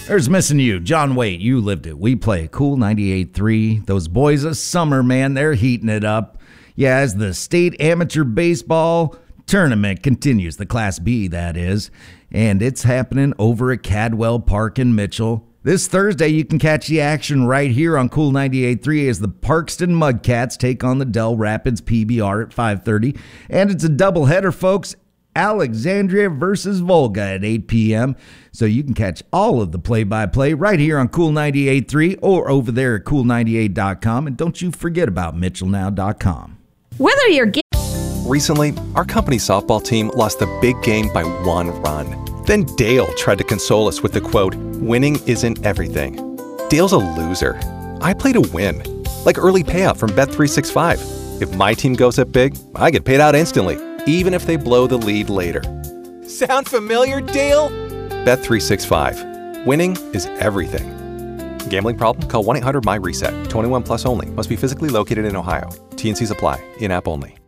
There's missing you. John Waite, you lived it. We play Cool 98.3. Those boys of summer, man, they're heating it up. Yeah, as the state amateur baseball tournament continues, the Class B, that is, and it's happening over at Cadwell Park in Mitchell. This Thursday, you can catch the action right here on Cool 98.3 as the Parkston Mudcats take on the Del Rapids PBR at 5:30. And it's a doubleheader, folks. Alexandria versus Volga at 8 p.m. So you can catch all of the play-by-play right here on Cool 98.3 or over there at cool98.com. And don't you forget about mitchellnow.com. Whether you're Recently, our company softball team lost the big game by 1 run. Then Dale tried to console us with the quote, "Winning isn't everything." Dale's a loser. I play to win. Like early payout from Bet365. If my team goes up big, I get paid out instantly, even if they blow the lead later. Sound familiar, Dale? Bet365. Winning is everything. Gambling problem? Call 1-800-MY-RESET. 21 plus only. Must be physically located in Ohio. T&Cs apply. In-app only.